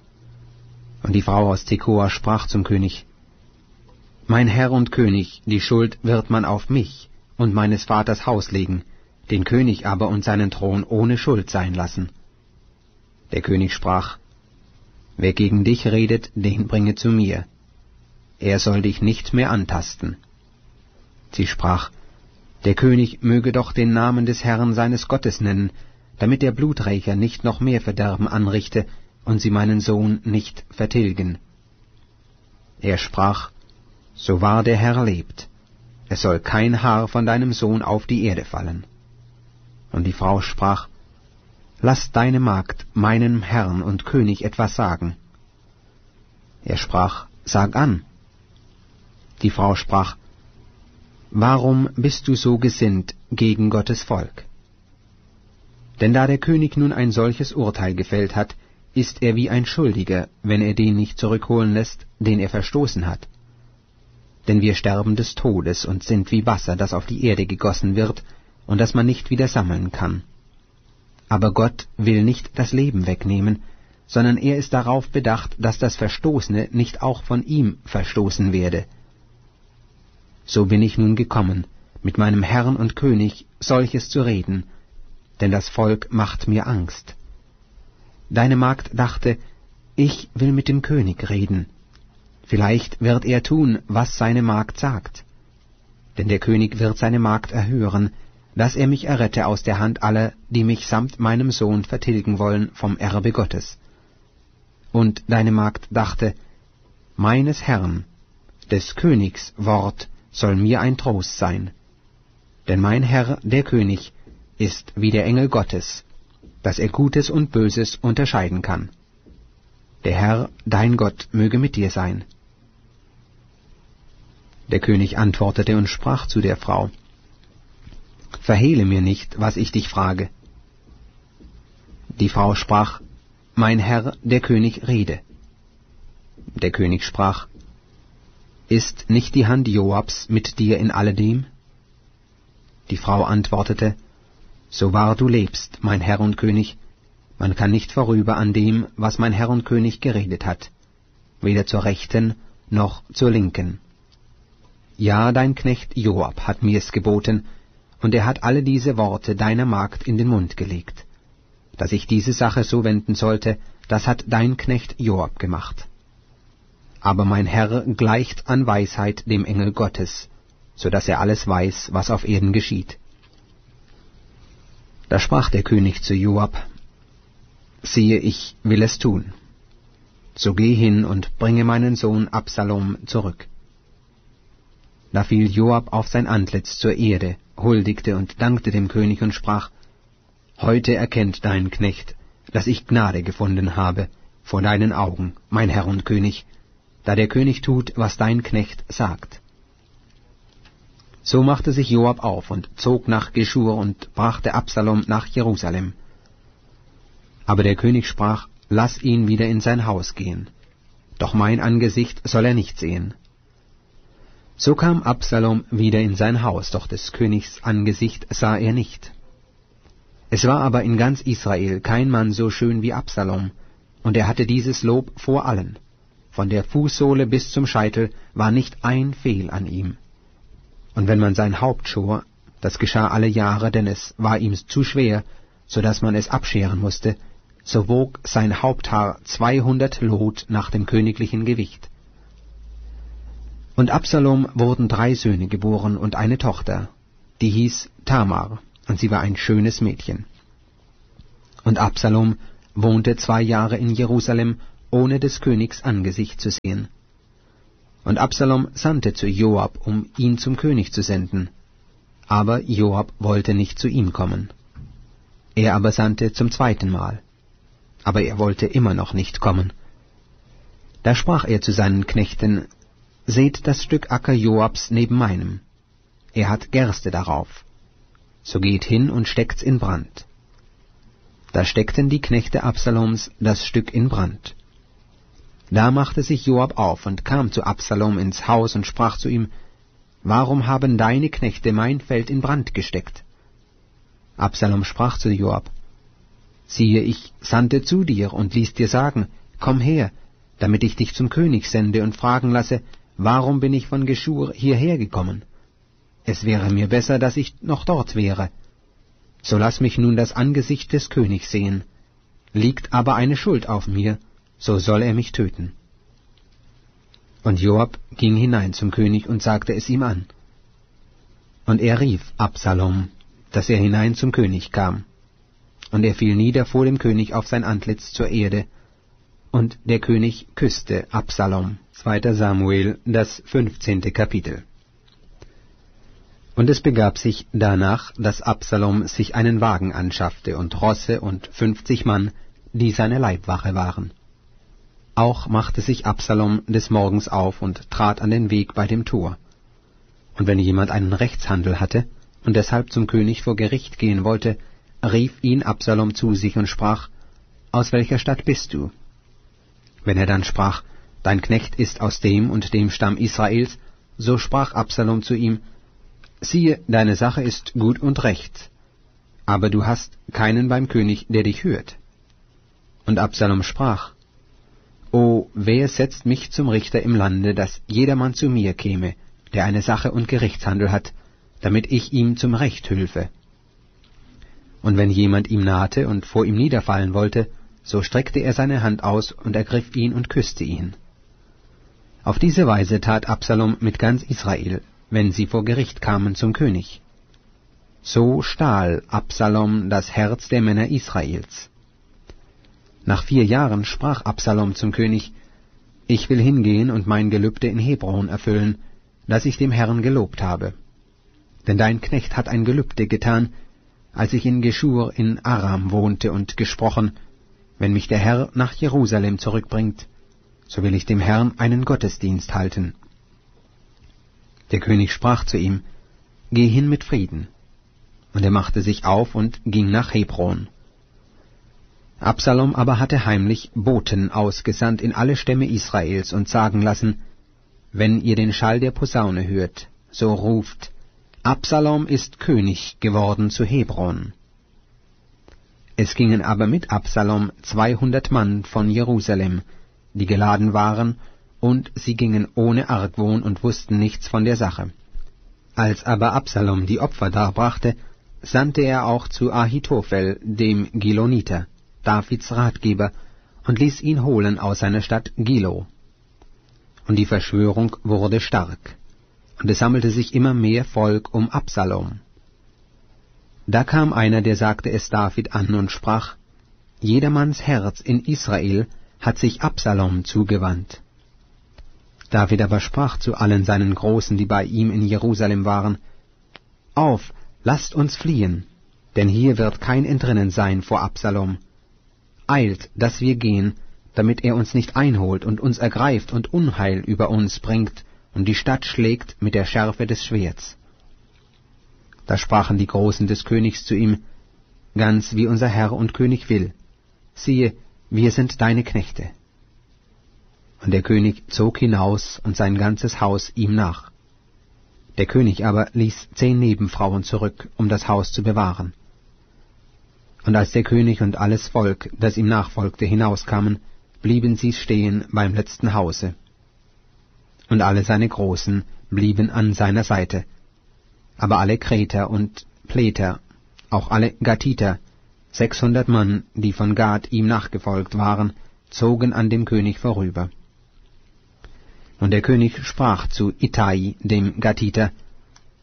Und die Frau aus Tekoa sprach zum König, »Mein Herr und König, die Schuld wird man auf mich und meines Vaters Haus legen, den König aber und seinen Thron ohne Schuld sein lassen.« Der König sprach, »Wer gegen dich redet, den bringe zu mir. Er soll dich nicht mehr antasten.« Sie sprach, »Der König möge doch den Namen des Herrn seines Gottes nennen, damit der Bluträcher nicht noch mehr Verderben anrichte und sie meinen Sohn nicht vertilgen.« Er sprach, »So wahr der Herr lebt, es soll kein Haar von deinem Sohn auf die Erde fallen.« Und die Frau sprach, »Lass deine Magd meinem Herrn und König etwas sagen.« Er sprach, »Sag an.« Die Frau sprach, »Warum bist du so gesinnt gegen Gottes Volk? Denn da der König nun ein solches Urteil gefällt hat, ist er wie ein Schuldiger, wenn er den nicht zurückholen lässt, den er verstoßen hat. Denn wir sterben des Todes und sind wie Wasser, das auf die Erde gegossen wird und das man nicht wieder sammeln kann. Aber Gott will nicht das Leben wegnehmen, sondern er ist darauf bedacht, dass das Verstoßene nicht auch von ihm verstoßen werde. So bin ich nun gekommen, mit meinem Herrn und König solches zu reden, denn das Volk macht mir Angst. Deine Magd dachte, ich will mit dem König reden. Vielleicht wird er tun, was seine Magd sagt. Denn der König wird seine Magd erhören, dass er mich errette aus der Hand aller, die mich samt meinem Sohn vertilgen wollen vom Erbe Gottes. Und deine Magd dachte, meines Herrn, des Königs Wort soll mir ein Trost sein. Denn mein Herr, der König, ist wie der Engel Gottes, dass er Gutes und Böses unterscheiden kann. Der Herr, dein Gott, möge mit dir sein. Der König antwortete und sprach zu der Frau, »Verhehle mir nicht, was ich dich frage.« Die Frau sprach, »Mein Herr, der König, rede.« Der König sprach, »Ist nicht die Hand Joabs mit dir in alledem?« Die Frau antwortete, »So wahr du lebst, mein Herr und König, man kann nicht vorüber an dem, was mein Herr und König geredet hat, weder zur Rechten noch zur Linken. Ja, dein Knecht Joab hat mir's geboten, und er hat alle diese Worte deiner Magd in den Mund gelegt. Dass ich diese Sache so wenden sollte, das hat dein Knecht Joab gemacht. Aber mein Herr gleicht an Weisheit dem Engel Gottes, so dass er alles weiß, was auf Erden geschieht.« Da sprach der König zu Joab, »Siehe, ich will es tun. So geh hin und bringe meinen Sohn Absalom zurück.« Da fiel Joab auf sein Antlitz zur Erde, huldigte und dankte dem König und sprach, »Heute erkennt dein Knecht, dass ich Gnade gefunden habe vor deinen Augen, mein Herr und König, da der König tut, was dein Knecht sagt.« So machte sich Joab auf und zog nach Geschur und brachte Absalom nach Jerusalem. Aber der König sprach, »Lass ihn wieder in sein Haus gehen, doch mein Angesicht soll er nicht sehen.« So kam Absalom wieder in sein Haus, doch des Königs Angesicht sah er nicht. Es war aber in ganz Israel kein Mann so schön wie Absalom, und er hatte dieses Lob vor allen. Von der Fußsohle bis zum Scheitel war nicht ein Fehl an ihm. Und wenn man sein Haupt schor, das geschah alle Jahre, denn es war ihm zu schwer, so dass man es abscheren musste, so wog sein Haupthaar zweihundert Lot nach dem königlichen Gewicht. Und Absalom wurden drei Söhne geboren und eine Tochter, die hieß Tamar, und sie war ein schönes Mädchen. Und Absalom wohnte zwei Jahre in Jerusalem, ohne des Königs Angesicht zu sehen. Und Absalom sandte zu Joab, um ihn zum König zu senden. Aber Joab wollte nicht zu ihm kommen. Er aber sandte zum zweiten Mal. Aber er wollte immer noch nicht kommen. Da sprach er zu seinen Knechten: Seht das Stück Acker Joabs neben meinem. Er hat Gerste darauf. So geht hin und steckt's in Brand. Da steckten die Knechte Absaloms das Stück in Brand. Da machte sich Joab auf und kam zu Absalom ins Haus und sprach zu ihm: Warum haben deine Knechte mein Feld in Brand gesteckt? Absalom sprach zu Joab: Siehe, ich sandte zu dir und ließ dir sagen: Komm her, damit ich dich zum König sende und fragen lasse, warum bin ich von Geschur hierher gekommen? Es wäre mir besser, dass ich noch dort wäre. So lass mich nun das Angesicht des Königs sehen. Liegt aber eine Schuld auf mir, so soll er mich töten. Und Joab ging hinein zum König und sagte es ihm an. Und er rief Absalom, dass er hinein zum König kam. Und er fiel nieder vor dem König auf sein Antlitz zur Erde, und der König küsste Absalom. zweiter Samuel, das fünfzehnte Kapitel. Und es begab sich danach, dass Absalom sich einen Wagen anschaffte und Rosse und fünfzig Mann, die seine Leibwache waren. Auch machte sich Absalom des Morgens auf und trat an den Weg bei dem Tor. Und wenn jemand einen Rechtshandel hatte und deshalb zum König vor Gericht gehen wollte, rief ihn Absalom zu sich und sprach: Aus welcher Stadt bist du? Wenn er dann sprach: Dein Knecht ist aus dem und dem Stamm Israels, so sprach Absalom zu ihm: Siehe, deine Sache ist gut und recht, aber du hast keinen beim König, der dich hört. Und Absalom sprach: O, wer setzt mich zum Richter im Lande, dass jedermann zu mir käme, der eine Sache und Gerichtshandel hat, damit ich ihm zum Recht hülfe? Und wenn jemand ihm nahte und vor ihm niederfallen wollte, so streckte er seine Hand aus und ergriff ihn und küsste ihn. Auf diese Weise tat Absalom mit ganz Israel, wenn sie vor Gericht kamen zum König. So stahl Absalom das Herz der Männer Israels. Nach vier Jahren sprach Absalom zum König: Ich will hingehen und mein Gelübde in Hebron erfüllen, das ich dem Herrn gelobt habe. Denn dein Knecht hat ein Gelübde getan, als ich in Geschur in Aram wohnte, und gesprochen: Wenn mich der Herr nach Jerusalem zurückbringt, so will ich dem Herrn einen Gottesdienst halten. Der König sprach zu ihm: Geh hin mit Frieden. Und er machte sich auf und ging nach Hebron. Absalom aber hatte heimlich Boten ausgesandt in alle Stämme Israels und sagen lassen: Wenn ihr den Schall der Posaune hört, so ruft: Absalom ist König geworden zu Hebron. Es gingen aber mit Absalom zweihundert Mann von Jerusalem, die geladen waren, und sie gingen ohne Argwohn und wussten nichts von der Sache. Als aber Absalom die Opfer darbrachte, sandte er auch zu Ahitophel, dem Giloniter, Davids Ratgeber, und ließ ihn holen aus seiner Stadt Gilo. Und die Verschwörung wurde stark, und es sammelte sich immer mehr Volk um Absalom. Da kam einer, der sagte es David an und sprach: Jedermanns Herz in Israel hat sich Absalom zugewandt. David aber sprach zu allen seinen Großen, die bei ihm in Jerusalem waren: Auf, lasst uns fliehen, denn hier wird kein Entrinnen sein vor Absalom. Eilt, dass wir gehen, damit er uns nicht einholt und uns ergreift und Unheil über uns bringt und die Stadt schlägt mit der Schärfe des Schwerts. Da sprachen die Großen des Königs zu ihm: Ganz wie unser Herr und König will. Siehe, wir sind deine Knechte. Und der König zog hinaus und sein ganzes Haus ihm nach. Der König aber ließ zehn Nebenfrauen zurück, um das Haus zu bewahren. Und als der König und alles Volk, das ihm nachfolgte, hinauskamen, blieben sie stehen beim letzten Hause. Und alle seine Großen blieben an seiner Seite, aber alle Kreter und Pleter, auch alle Gatiter, sechshundert Mann, die von Gad ihm nachgefolgt waren, zogen an dem König vorüber. Und der König sprach zu Ittai, dem Gatiter: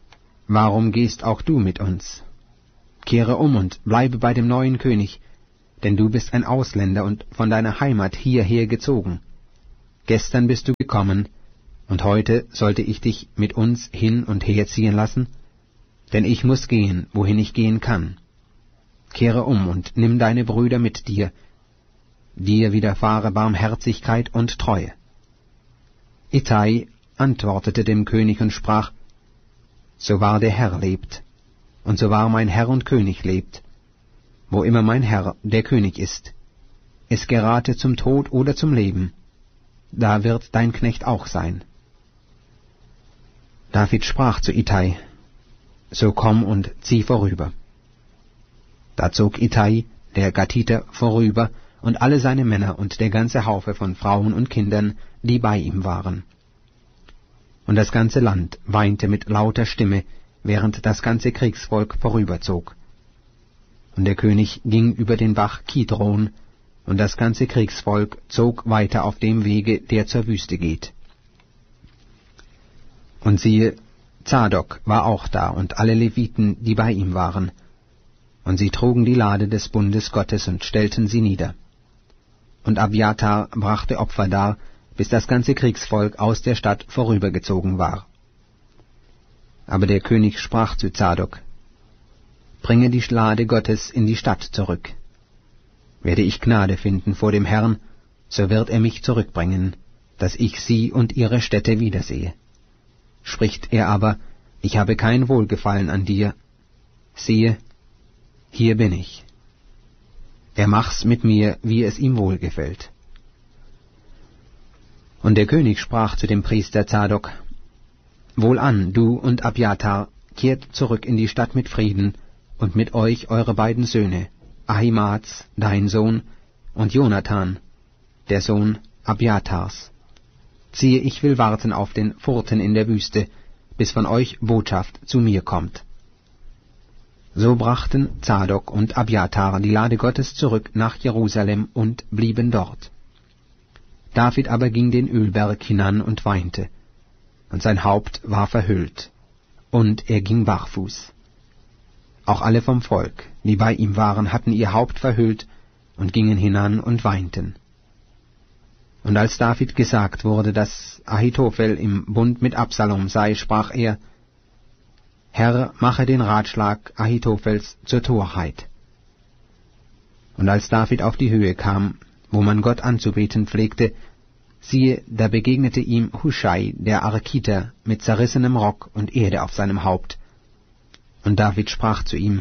Warum gehst auch du mit uns? Kehre um und bleibe bei dem neuen König, denn du bist ein Ausländer und von deiner Heimat hierher gezogen. Gestern bist du gekommen, und heute sollte ich dich mit uns hin und her ziehen lassen? Denn ich muß gehen, wohin ich gehen kann. Kehre um und nimm deine Brüder mit dir. Dir widerfahre Barmherzigkeit und Treue. Ittai antwortete dem König und sprach, so wahr der Herr lebt, und so wahr mein Herr und König lebt, wo immer mein Herr, der König ist, es gerate zum Tod oder zum Leben, da wird dein Knecht auch sein. David sprach zu Ittai, so komm und zieh vorüber. Da zog Ittai, der Gatiter, vorüber, und alle seine Männer und der ganze Haufe von Frauen und Kindern, die bei ihm waren. Und das ganze Land weinte mit lauter Stimme, während das ganze Kriegsvolk vorüberzog. Und der König ging über den Bach Kidron, und das ganze Kriegsvolk zog weiter auf dem Wege, der zur Wüste geht. Und siehe, Zadok war auch da, und alle Leviten, die bei ihm waren. Und sie trugen die Lade des Bundes Gottes und stellten sie nieder. Und Abjatar brachte Opfer dar, bis das ganze Kriegsvolk aus der Stadt vorübergezogen war. Aber der König sprach zu Zadok, bringe die Lade Gottes in die Stadt zurück. Werde ich Gnade finden vor dem Herrn, so wird er mich zurückbringen, dass ich sie und ihre Städte wiedersehe. Spricht er aber, ich habe kein Wohlgefallen an dir, siehe, hier bin ich. Er mach's mit mir, wie es ihm wohlgefällt. Und der König sprach zu dem Priester Zadok, wohlan, du und Abjatar, kehrt zurück in die Stadt mit Frieden, und mit euch eure beiden Söhne, Ahimaaz, dein Sohn, und Jonathan, der Sohn Abjatars. Siehe, ich will warten auf den Furten in der Wüste, bis von euch Botschaft zu mir kommt. So brachten Zadok und Abjatar die Lade Gottes zurück nach Jerusalem und blieben dort. David aber ging den Ölberg hinan und weinte, und sein Haupt war verhüllt, und er ging barfuß. Auch alle vom Volk, die bei ihm waren, hatten ihr Haupt verhüllt und gingen hinan und weinten. Und als David gesagt wurde, dass Ahitophel im Bund mit Absalom sei, sprach er, Herr, mache den Ratschlag Ahitophels zur Torheit. Und als David auf die Höhe kam, wo man Gott anzubeten pflegte, siehe, da begegnete ihm Huschai, der Arkiter, mit zerrissenem Rock und Erde auf seinem Haupt. Und David sprach zu ihm,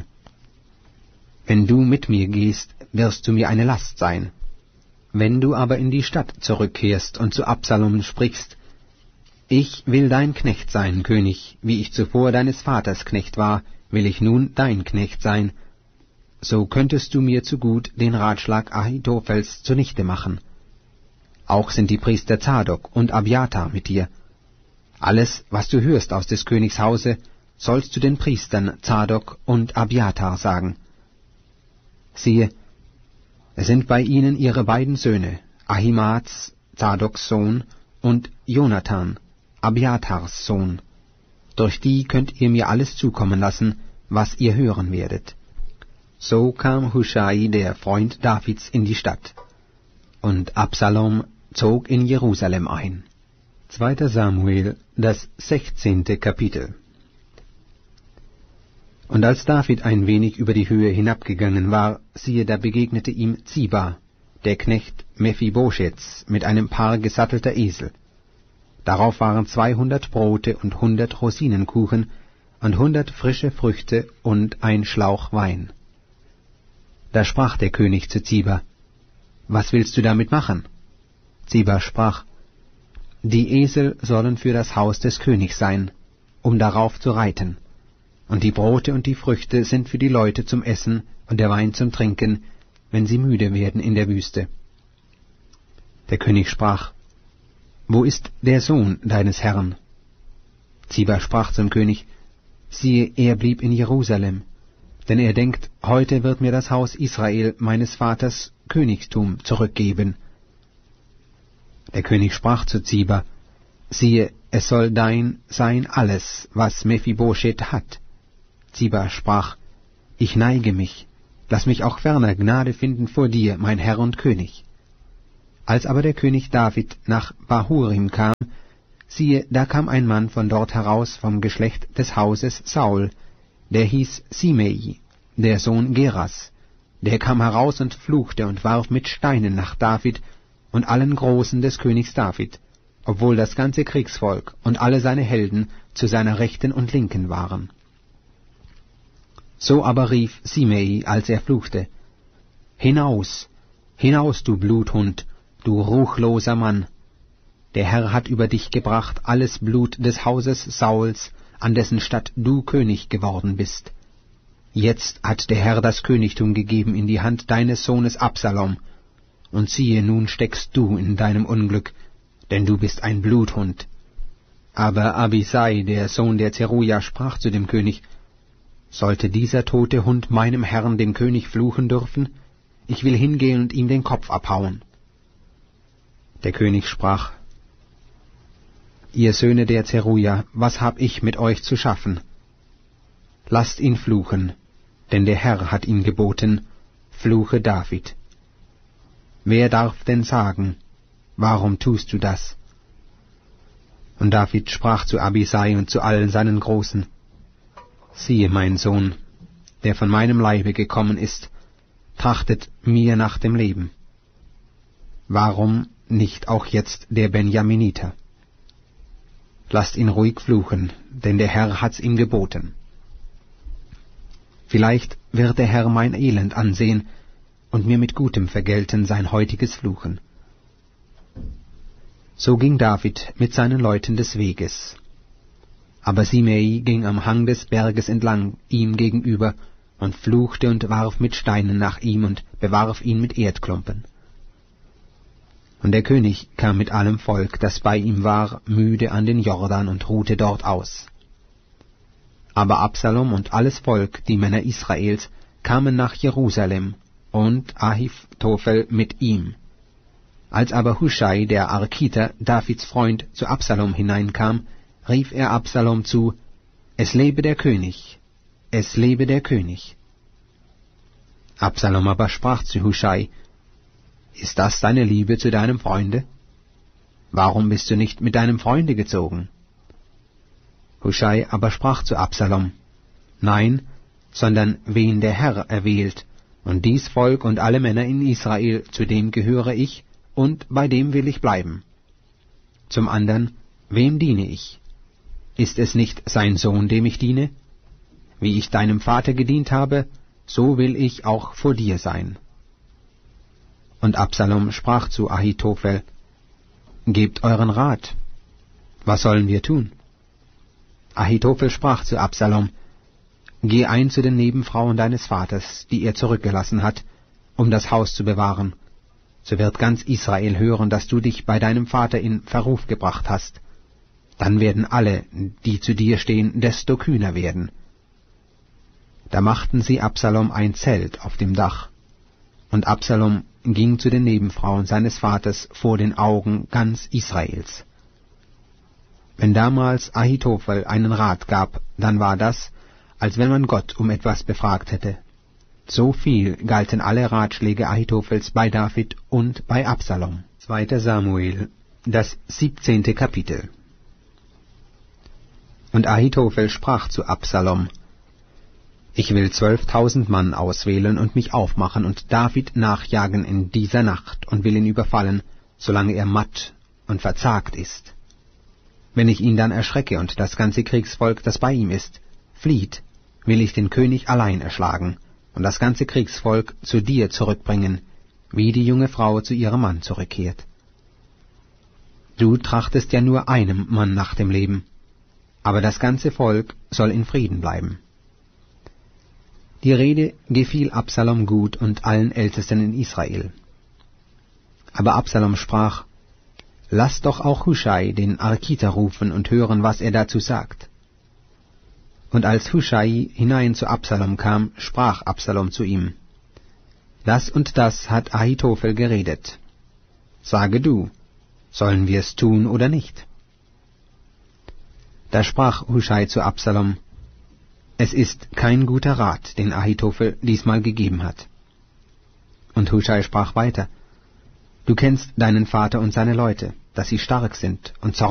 wenn du mit mir gehst, wirst du mir eine Last sein. Wenn du aber in die Stadt zurückkehrst und zu Absalom sprichst, ich will dein Knecht sein, König, wie ich zuvor deines Vaters Knecht war, will ich nun dein Knecht sein, so könntest du mir zu gut den Ratschlag Ahitophels zunichte machen. Auch sind die Priester Zadok und Abjatar mit dir. Alles, was du hörst aus des Königs Hause, sollst du den Priestern Zadok und Abjatar sagen. Siehe, es sind bei ihnen ihre beiden Söhne, Ahimaaz, Zadoks Sohn, und Jonathan, Abjatars Sohn. Durch die könnt ihr mir alles zukommen lassen, was ihr hören werdet. So kam Huschai, der Freund Davids, in die Stadt, und Absalom zog in Jerusalem ein. Zweiter Samuel, das sechzehnte Kapitel. Und als David ein wenig über die Höhe hinabgegangen war, siehe, da begegnete ihm Ziba, der Knecht Mephibosheths, mit einem Paar gesattelter Esel. Darauf waren zweihundert Brote und hundert Rosinenkuchen und hundert frische Früchte und ein Schlauch Wein. Da sprach der König zu Ziba, was willst du damit machen? Ziba sprach, die Esel sollen für das Haus des Königs sein, um darauf zu reiten, und die Brote und die Früchte sind für die Leute zum Essen und der Wein zum Trinken, wenn sie müde werden in der Wüste. Der König sprach, wo ist der Sohn deines Herrn? Ziba sprach zum König, siehe, er blieb in Jerusalem, denn er denkt, heute wird mir das Haus Israel meines Vaters Königtum zurückgeben. Der König sprach zu Ziba, siehe, es soll dein sein alles, was Mephibosheth hat. Ziba sprach, ich neige mich, lass mich auch ferner Gnade finden vor dir, mein Herr und König. Als aber der König David nach Bahurim kam, siehe, da kam ein Mann von dort heraus vom Geschlecht des Hauses Saul, der hieß Simei, der Sohn Geras. Der kam heraus und fluchte und warf mit Steinen nach David und allen Großen des Königs David, obwohl das ganze Kriegsvolk und alle seine Helden zu seiner Rechten und Linken waren. So aber rief Simei, als er fluchte, »Hinaus, hinaus, du Bluthund, du ruchloser Mann! Der Herr hat über dich gebracht alles Blut des Hauses Sauls, an dessen Statt du König geworden bist. Jetzt hat der Herr das Königtum gegeben in die Hand deines Sohnes Absalom, und siehe, nun steckst du in deinem Unglück, denn du bist ein Bluthund.« Aber Abisai, der Sohn der Zeruja, sprach zu dem König, »Sollte dieser tote Hund meinem Herrn, dem König, fluchen dürfen? Ich will hingehen und ihm den Kopf abhauen.« Der König sprach, »Ihr Söhne der Zeruja, was hab ich mit euch zu schaffen? Lasst ihn fluchen, denn der Herr hat ihn geboten, fluche David. Wer darf denn sagen, warum tust du das?« Und David sprach zu Abisai und zu allen seinen Großen, »Siehe, mein Sohn, der von meinem Leibe gekommen ist, trachtet mir nach dem Leben. Warum nicht auch jetzt der Benjaminiter? Lasst ihn ruhig fluchen, denn der Herr hat's ihm geboten. Vielleicht wird der Herr mein Elend ansehen und mir mit Gutem vergelten sein heutiges Fluchen.« So ging David mit seinen Leuten des Weges. Aber Simei ging am Hang des Berges entlang ihm gegenüber und fluchte und warf mit Steinen nach ihm und bewarf ihn mit Erdklumpen. Und der König kam mit allem Volk, das bei ihm war, müde an den Jordan und ruhte dort aus. Aber Absalom und alles Volk, die Männer Israels, kamen nach Jerusalem, und Ahitophel mit ihm. Als aber Huschai, der Arkiter, Davids Freund, zu Absalom hineinkam, rief er Absalom zu, »Es lebe der König, es lebe der König.« Absalom aber sprach zu Huschai, »Ist das deine Liebe zu deinem Freunde? Warum bist du nicht mit deinem Freunde gezogen?« Huschai aber sprach zu Absalom, »Nein, sondern wen der Herr erwählt, und dies Volk und alle Männer in Israel, zu dem gehöre ich, und bei dem will ich bleiben. Zum andern, wem diene ich? Ist es nicht sein Sohn, dem ich diene? Wie ich deinem Vater gedient habe, so will ich auch vor dir sein.« Und Absalom sprach zu Ahitophel, »Gebt euren Rat. Was sollen wir tun?« Ahitophel sprach zu Absalom, »Geh ein zu den Nebenfrauen deines Vaters, die er zurückgelassen hat, um das Haus zu bewahren. So wird ganz Israel hören, dass du dich bei deinem Vater in Verruf gebracht hast. Dann werden alle, die zu dir stehen, desto kühner werden.« Da machten sie Absalom ein Zelt auf dem Dach, und Absalom ging zu den Nebenfrauen seines Vaters vor den Augen ganz Israels. Wenn damals Ahitophel einen Rat gab, dann war das, als wenn man Gott um etwas befragt hätte. So viel galten alle Ratschläge Ahitophels bei David und bei Absalom. zweiter Samuel, das siebzehnte Kapitel. Und Ahitophel sprach zu Absalom, »Ich will zwölftausend Mann auswählen und mich aufmachen und David nachjagen in dieser Nacht und will ihn überfallen, solange er matt und verzagt ist. Wenn ich ihn dann erschrecke und das ganze Kriegsvolk, das bei ihm ist, flieht, will ich den König allein erschlagen und das ganze Kriegsvolk zu dir zurückbringen, wie die junge Frau zu ihrem Mann zurückkehrt. Du trachtest ja nur einem Mann nach dem Leben, aber das ganze Volk soll in Frieden bleiben.« Die Rede gefiel Absalom gut und allen Ältesten in Israel. Aber Absalom sprach, »Lass doch auch Huschai, den Arkiter, rufen und hören, was er dazu sagt.« Und als Huschai hinein zu Absalom kam, sprach Absalom zu ihm, »Das und das hat Ahitophel geredet. Sage du, sollen wir es tun oder nicht?« Da sprach Huschai zu Absalom, Es ist kein guter Rat, den Ahitophel diesmal gegeben hat. Und Huschai sprach weiter: Du kennst deinen Vater und seine Leute, dass sie stark sind und